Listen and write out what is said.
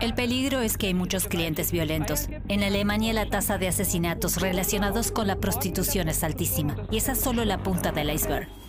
El peligro es que hay muchos clientes violentos. En Alemania la tasa de asesinatos relacionados con la prostitución es altísima, y esa es solo la punta del iceberg.